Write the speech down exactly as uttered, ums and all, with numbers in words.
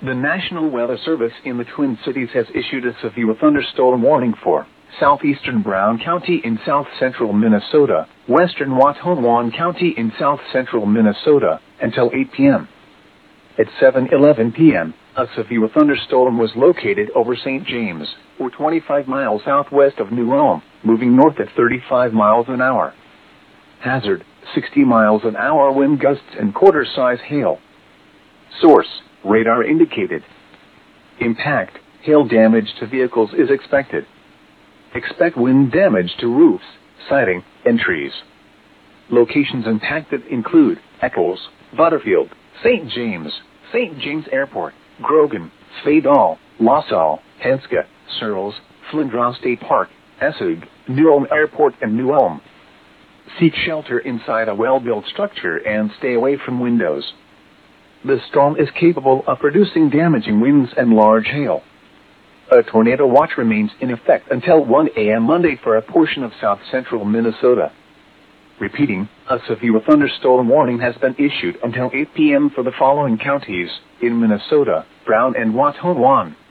The National Weather Service in the Twin Cities has issued a severe thunderstorm warning for southeastern Brown County in south-central Minnesota, western Watonwan County in south-central Minnesota, until eight p m At seven eleven p m, a severe thunderstorm was located over Saint James, or twenty-five miles southwest of New Ulm, moving north at thirty-five miles an hour. Hazard, sixty miles an hour wind gusts and quarter-size hail. Source, radar indicated. Impact, hail damage to vehicles is expected. Expect wind damage to roofs, siding, and trees. Locations impacted include Eccles, Butterfield, Saint James, Saint James Airport, Grogan, Svedal, Lasalle, Henska, Searles, Flinders State Park, Essig, New Ulm Airport, and New Ulm. Seek shelter inside a well-built structure and stay away from windows. The storm is capable of producing damaging winds and large hail. A tornado watch remains in effect until one a m Monday for a portion of south-central Minnesota. Repeating, a severe thunderstorm warning has been issued until eight p m for the following counties in Minnesota: Brown and Watonwan.